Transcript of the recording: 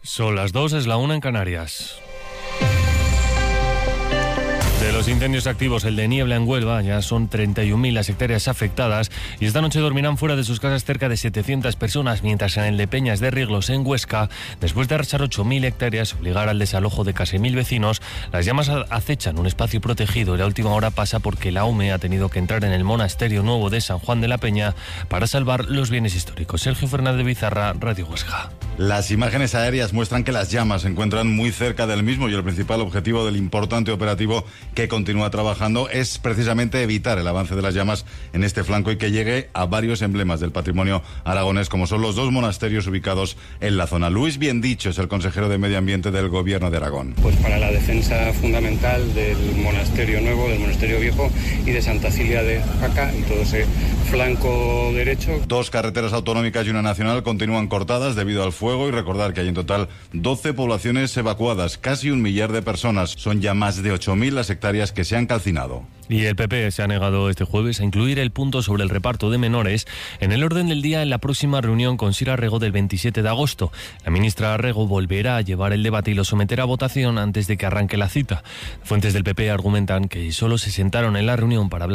Son las 2, es la 1 en Canarias. De los incendios activos, el de Niebla en Huelva, ya son 31.000 las hectáreas afectadas y esta noche dormirán fuera de sus casas cerca de 700 personas, mientras en el de Peñas de Riglos, en Huesca, después de arrasar 8.000 hectáreas y obligar al desalojo de casi 1.000 vecinos, las llamas acechan un espacio protegido y la última hora pasa porque la UME ha tenido que entrar en el monasterio nuevo de San Juan de la Peña para salvar los bienes históricos. Sergio Fernández Bizarra, Radio Huesca. Las imágenes aéreas muestran que las llamas se encuentran muy cerca del mismo y el principal objetivo del importante operativo que continúa trabajando es precisamente evitar el avance de las llamas en este flanco y que llegue a varios emblemas del patrimonio aragonés, como son los dos monasterios ubicados en la zona. Luis Biendicho es el consejero de Medio Ambiente del Gobierno de Aragón. Pues para la defensa fundamental del monasterio nuevo, del monasterio viejo y de Santa Cilia de Jaca y todo ese flanco derecho. 2 carreteras autonómicas y una nacional continúan cortadas debido al fuego y recordar que hay en total 12 poblaciones evacuadas, casi 1 millar de personas. Son ya más de 8.000 las hectáreas que se han calcinado. Y el PP se ha negado este jueves a incluir el punto sobre el reparto de menores en el orden del día en la próxima reunión con Sira Rego del 27 de agosto. La ministra Rego volverá a llevar el debate y lo someterá a votación antes de que arranque la cita. Fuentes del PP argumentan que solo se sentaron en la reunión para hablar